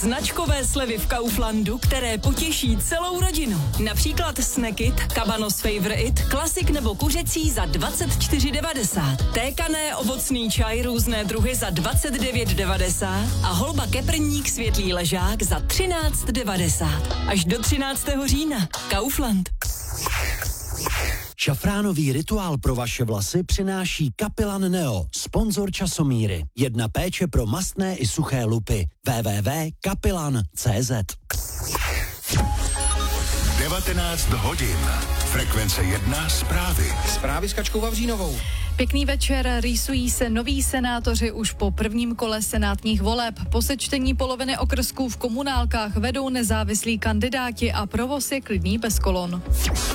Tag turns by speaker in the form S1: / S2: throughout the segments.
S1: Značkové slevy v Kauflandu, které potěší celou rodinu. Například Snackit, Cabanos Favorite, klasik nebo kuřecí za 24,90. Tékané ovocný čaj různé druhy za 29,90 a holba keprník světlý ležák za 13,90. Až do 13. října. Kaufland.
S2: Šafránový rituál pro vaše vlasy přináší Kapilan Neo, sponzor časomíry. Jedna péče pro mastné i suché lupy. www.kapilan.cz
S3: 19 hodin. Frekvence 1 zprávy.
S4: Zprávy s Kačkou Vavřínovou.
S5: Pěkný večer, rýsují se noví senátoři už po prvním kole senátních voleb. Po sečtení poloviny okrsků v komunálkách vedou nezávislí kandidáti a provoz je klidný bez kolon.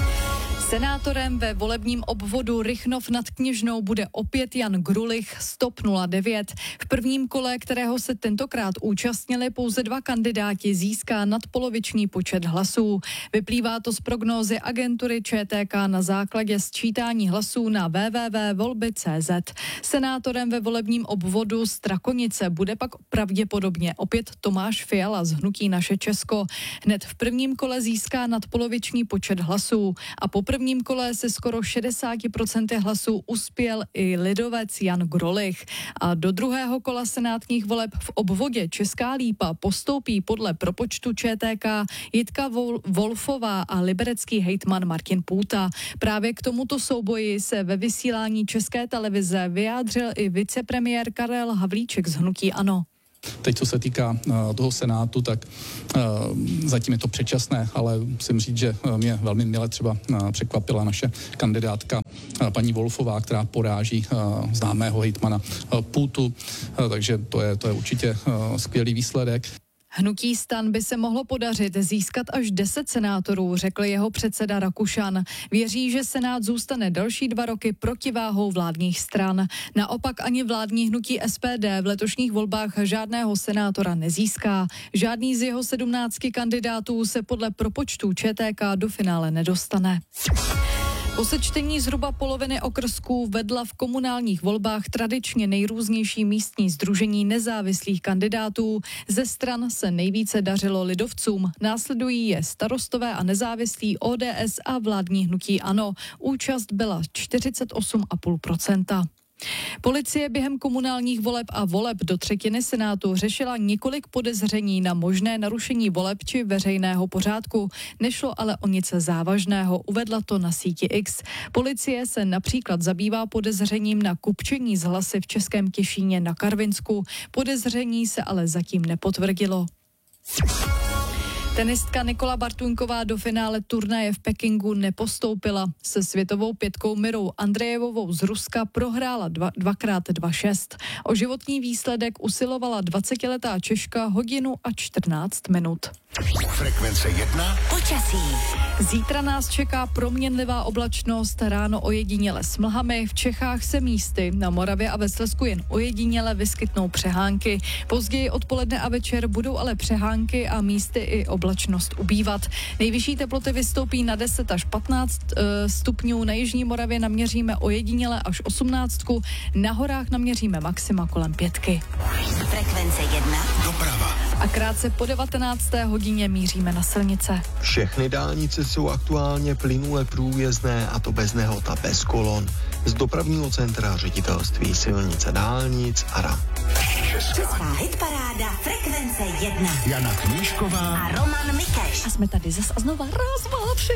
S5: Senátorem ve volebním obvodu Rychnov nad Kněžnou bude opět Jan Grulich z TOP 09. V prvním kole, kterého se tentokrát účastnili pouze 2 kandidáti, získá nadpoloviční počet hlasů. Vyplývá to z prognózy agentury ČTK na základě sčítání hlasů na www.volby.cz. Senátorem ve volebním obvodu Strakonice bude pak pravděpodobně opět Tomáš Fiala z hnutí Naše Česko. Hned v prvním kole získá nadpoloviční počet hlasů a po prvním kole se skoro 60% hlasů uspěl i lidovec Jan Grulich. A do druhého kola senátních voleb v obvodě Česká Lípa postoupí podle propočtu ČTK Jitka Wolfová a liberecký hejtman Martin Půta. Právě k tomuto souboji se ve vysílání České televize vyjádřil i vicepremiér Karel Havlíček z hnutí ANO.
S6: Teď, co se týká toho Senátu, tak zatím je to předčasné, ale musím říct, že mě velmi milé třeba překvapila naše kandidátka paní Wolfová, která poráží známého hejtmana Půtu, takže to je určitě skvělý výsledek.
S5: Hnutí STAN by se mohlo podařit získat až 10 senátorů, řekl jeho předseda Rakušan. Věří, že Senát zůstane další 2 roky protiváhou vládních stran. Naopak ani vládní hnutí SPD v letošních volbách žádného senátora nezíská. Žádný z jeho 17 kandidátů se podle propočtů ČTK do finále nedostane. Po sečtení zhruba poloviny okrsků vedla v komunálních volbách tradičně nejrůznější místní sdružení nezávislých kandidátů. Ze stran se nejvíce dařilo lidovcům. Následují je Starostové a nezávislí, ODS a vládní hnutí ANO. Účast byla 48,5%. Policie během komunálních voleb a voleb do třetiny Senátu řešila několik podezření na možné narušení voleb či veřejného pořádku. Nešlo ale o nic závažného, uvedla to na síti X. Policie se například zabývá podezřením na kupčení z hlasy v Českém Těšíně na Karvinsku. Podezření se ale zatím nepotvrdilo. Tenistka Nikola Bartuňková do finále turnaje v Pekingu nepostoupila. Se světovou 5 Mirou Andrejevovou z Ruska prohrála 2x2-6. O životní výsledek usilovala 20letá Češka 1 hodinu a 14 minut.
S3: Frekvence 1.
S1: Počasí.
S5: Zítra nás čeká proměnlivá oblačnost, ráno ojediněle s mlhami, v Čechách se místy, na Moravě a ve Slezsku jen ojediněle vyskytnou přehánky. Později odpoledne a večer budou ale přehánky a místy i oblačnost ubývat. Nejvyšší teploty vystoupí na 10 až 15 stupňů, na jižní Moravě naměříme ojediněle až 18, na horách naměříme maxima kolem 5.
S1: Frekvence 1.
S3: Doprava.
S5: A krátce po 19. hodině míříme na silnice.
S7: Všechny dálnice jsou aktuálně plynule průjezdné a to bez nehod a bez kolon. Z dopravního centra Ředitelství silnice dálnic ARA.
S1: Česká hitparáda Frekvence 1.
S3: Jana Knížková
S1: A Roman Mikeš.
S5: A jsme tady zas a znova. 1, 2, 3,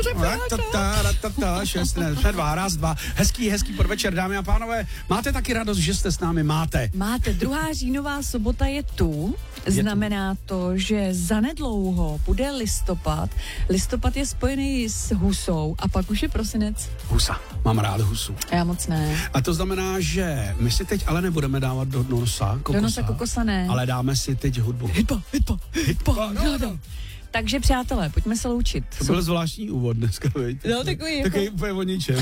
S5: 4, 5.
S4: 6, 2, raz, 2. Hezký podvečer, dámy a pánové. Máte taky radost, že jste s námi? Máte.
S8: 2. říjnová sobota je tu. Znamená to, že zanedlouho bude listopad. Listopad je spojený s husou a pak už je prosinec.
S4: Husa. Mám rád husu.
S8: Já moc ne.
S4: A to znamená, že my si teď ale nebudeme dávat do nosa
S8: kokosa ne.
S4: Ale dáme si teď hudbu.
S8: Hitpa. No. Takže přátelé, pojďme se loučit.
S4: To byl zvláštní úvod dneska, veď?
S8: No, takový
S4: úplně o ničem.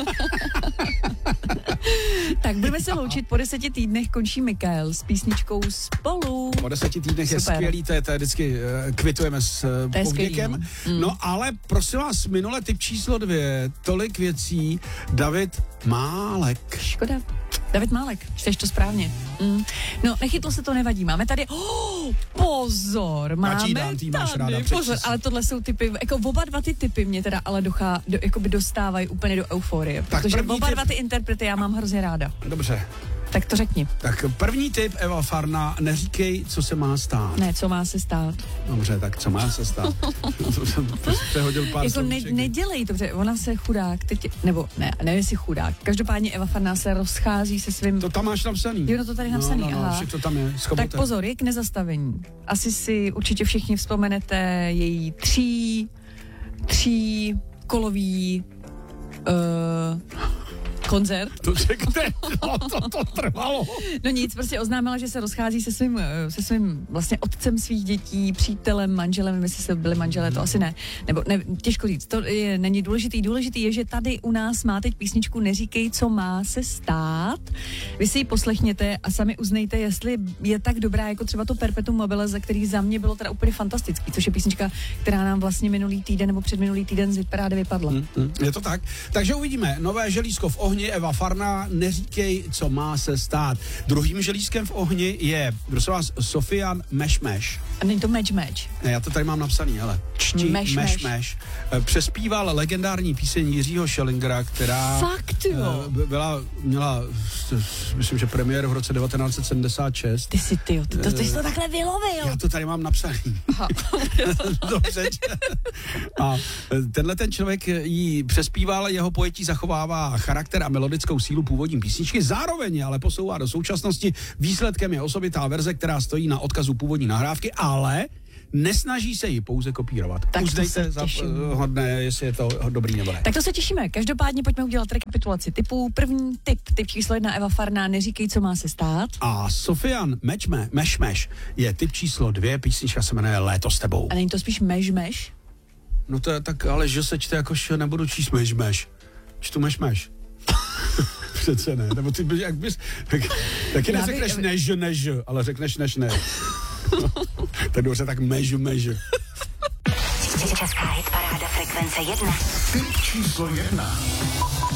S8: Tak budeme se loučit, po 10 týdnech končí Mikael s písničkou Spolu.
S4: Po 10 týdnech je skvělý, to je vždycky kvitujeme s povděkem. No ale prosím vás, minule tip číslo 2, tolik věcí, David Málek.
S8: Škoda. David Málek, čteš to správně. No, nechytlo se to, nevadí. Máme tady, pozor, máme tady, pozor, ale tohle jsou typy, jako oba dva ty typy mě teda ale jakoby dostávají úplně do euforie, protože oba dva ty interprety já mám hrozně ráda.
S4: Dobře.
S8: Tak to řekni.
S4: Tak první tip, Eva Farna, neříkej, co se má stát.
S8: Ne, co má se stát.
S4: Dobře, tak co má se stát? Přehodil pár
S8: jako nedělej to, protože ona se chudák, nebo nevím, jestli chudák. Každopádně Eva Farna se rozchází se svým...
S4: To tam máš napsaný.
S8: Jo, no to tady napsaný, aha.
S4: To tam je,
S8: tak pozor, je k nezastavení. Asi si určitě všichni vzpomenete její tříkolový koncert.
S4: To řekne, to trvalo.
S8: No nic, prostě oznámila, že se rozchází se svým vlastně otcem svých dětí, přítelem, manželem, jestli se byli manželé, to asi ne. Nebo ne, těžko říct, to není důležitý. Důležitý je, že tady u nás má teď písničku Neříkej, co má se stát. Vy si ji poslechněte a sami uznejte, jestli je tak dobrá jako třeba to Perpetuum mobile, za který za mě bylo teda úplně fantastický, což je písnička, která nám vlastně minulý týden nebo předminulý týden z Hitparády vypadla.
S4: Je to tak. Takže uvidíme. Nové želízko v ohni, Eva Farna, Neříkej, co má se stát. Druhým želízkem v ohni je, prosím vás, Sofian Mešmeš.
S8: A není to Meš.
S4: Ne, já to tady mám napsaný, hele. Čti Mešmeš. Přespíval legendární píseň Jiřího Schellingera, která měla, myslím, že premiéru v roce 1976.
S8: Ty jsi to takhle vylovil.
S4: Já to tady mám napsaný. Dobře. A tenhle ten člověk jí přespíval, jeho pojetí zachovává charakter a melodickou sílu původní písničky, zároveň je ale posouvá do současnosti. Výsledkem je osobitá verze, která stojí na odkazu původní nahrávky, ale nesnaží se ji pouze kopírovat.
S8: Tak
S4: uznejte za hodné, jestli je to dobrý nebo ne.
S8: Tak to se těšíme. Každopádně pojďme udělat rekapitulaci typů. První tip číslo 1, Eva Farna, Neříkej, co má se stát.
S4: A Sofian Mešmeš je tip číslo 2, písnička se jmenuje Léto s tebou.
S8: A není to spíš Meš?
S4: No to je tak, ale že se čte jako nebudu číst Meš. Čtu Meš. Přece ne, nebo ty jak bys, taky neřekneš než, ale řekneš než. Tak dobře, tak mež.
S9: Česká hitparáda frekvence 1.
S3: Tip číslo 1.